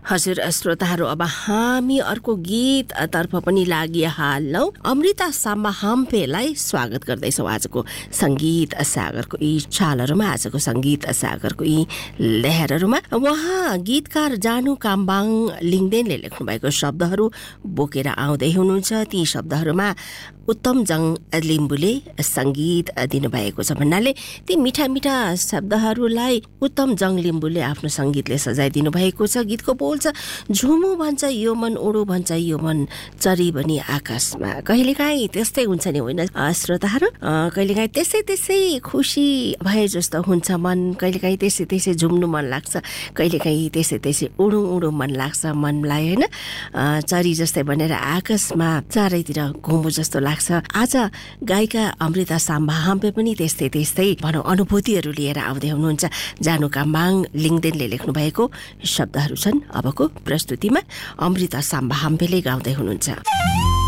हजुर श्रोताहरू, अब हामी अर्को गीत तर्फ पनि लागिहाल्छौँ। अमृता साम्बा हम्पेलाई स्वागत गर्दैछौँ आजको सङ्गीत सागरको यी चालहरूमा, आजको सङ्गीत सागरको यी लहरहरूमा। उहाँ गीतकार जानु काम्बाङ लिङदेनले लेख्नुभएको शब्दहरू बोकेर आउँदै हुनुहुन्छ। ती शब्दहरूमा उत्तम जङ लिम्बुले सङ्गीत दिनुभएको छ भन्नाले ती मिठा मिठा शब्दहरूलाई उत्तम जङ लिम्बुले आफ्नो सङ्गीतले सजाइदिनु भएको छ। गीतको बोल छ, झुमु भन्छ यो मन, उडो भन्छ यो मन, चरी बनी आकाशमा। कहिलेकाहीँ त्यस्तै हुन्छ नि होइन श्रोताहरू, कहिलेकाहीँ त्यसै खुसी भए जस्तो हुन्छ मन, कहिलेकाहीँ त्यसै झुम्नु मन लाग्छ, कहिलेकाहीँ त्यसै उडौँ मन लाग्छ मनलाई होइन। चरी जस्तै बनेर आकाशमा चारैतिर घुमु जस्तो लाग्छ। आज गायिका अमृता साम्बा हम्पे पनि त्यस्तै भनौँ अनुभूतिहरू लिएर आउँदै हुनुहुन्छ। जानु काम्बाङ लिङदेनले लेख्नु भएको शब्दहरू छन् अबको प्रस्तुतिमा। अमृता साम्बा हम्पेले गाउँदै हुनुहुन्छ।